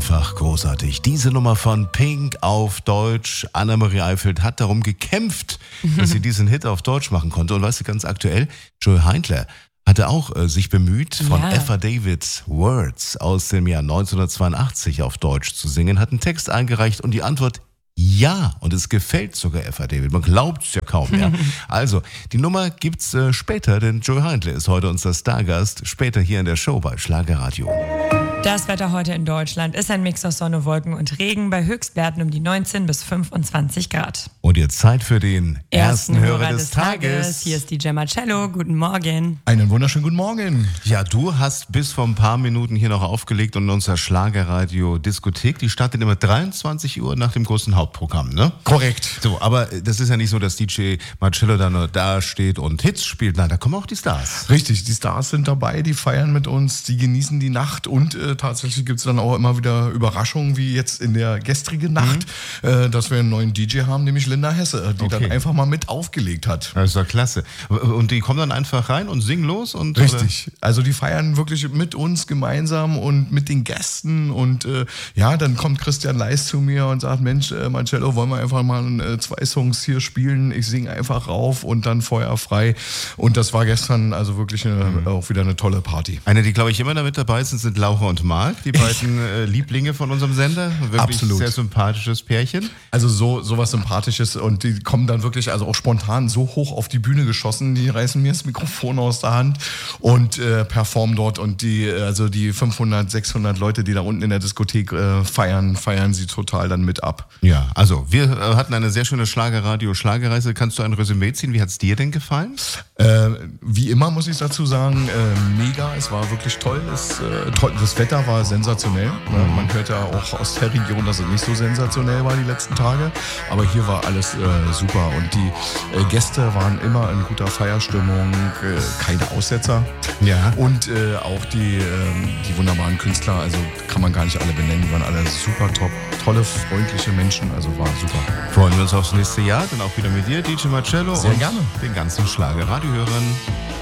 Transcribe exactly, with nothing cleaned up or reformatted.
Einfach großartig. Diese Nummer von Pink auf Deutsch. Annemarie Eifeld hat darum gekämpft, dass sie diesen Hit auf Deutsch machen konnte. Und weißt du, ganz aktuell, Joey Heindler hatte auch äh, sich bemüht, von Ja. Epha Davids Words aus dem Jahr neunzehnhundertzweiundachtzig auf Deutsch zu singen, hat einen Text eingereicht und die Antwort ja, und es gefällt sogar Epha David. Man glaubt es ja kaum mehr. Also, die Nummer gibt's äh, später, denn Joey Heindler ist heute unser Stargast, später hier in der Show bei Schlagerradio. Das Wetter heute in Deutschland ist ein Mix aus Sonne, Wolken und Regen bei Höchstwerten um die neunzehn bis fünfundzwanzig Grad. Und jetzt Zeit für den ersten Hörer des Tages. Hier ist die Gemma Cello. Guten Morgen. Einen wunderschönen guten Morgen. Ja, du hast bis vor ein paar Minuten hier noch aufgelegt und unser Schlagerradio Diskothek, die startet immer dreiundzwanzig Uhr nach dem großen Hauptprogramm, ne? Korrekt. So, aber das ist ja nicht so, dass D J Marcello da nur da steht und Hits spielt. Nein, da kommen auch die Stars. Richtig, die Stars sind dabei, die feiern mit uns, die genießen die Nacht und äh, tatsächlich gibt es dann auch immer wieder Überraschungen, wie jetzt in der gestrigen Nacht, mhm. äh, dass wir einen neuen D J haben, nämlich Linda Hesse, die Okay. dann einfach mal mit aufgelegt hat. Das ist doch klasse. Und die kommen dann einfach rein und singen los? Und, Richtig. Also die feiern wirklich mit uns gemeinsam und mit den Gästen und äh, ja, dann kommt Christian Leis zu mir und sagt, Mensch, äh, Marcello, wollen wir einfach mal äh, zwei Songs hier spielen? Ich singe einfach rauf und dann feuerfrei. Und das war gestern also wirklich eine, mhm. auch wieder eine tolle Party. Eine, die, glaube ich, immer da mit dabei sind, sind Laura und Marc, die beiden äh, Lieblinge von unserem Sender. Wirklich Absolut. Sehr sympathisches Pärchen. Also so, so was Sympathisches und die kommen dann wirklich, also auch spontan so hoch auf die Bühne geschossen, die reißen mir das Mikrofon aus der Hand und äh, performen dort und die, also die fünfhundert, sechshundert Leute, die da unten in der Diskothek äh, feiern, feiern sie total dann mit ab. Ja, also wir äh, hatten eine sehr schöne Schlagerradio-Schlagerreise. Kannst du ein Resümee ziehen? Wie hat's dir denn gefallen? Äh, wie immer muss ich dazu sagen, äh, mega, es war wirklich toll, es, äh, toll, das Wetter war sensationell. Mhm. Man hört ja auch aus der Region, dass es nicht so sensationell war die letzten Tage, aber hier war alles äh, super und die äh, Gäste waren immer in guter Feierstimmung, äh, keine Aussetzer. Ja. Und äh, auch die, äh, die wunderbaren Künstler, also kann man gar nicht alle benennen, die waren alle super top, tolle, freundliche Menschen, also war super. Freuen wir uns aufs nächste Jahr, dann auch wieder mit dir, D J Marcello. Sehr und gerne. den ganzen Schlagerradio-Hörern.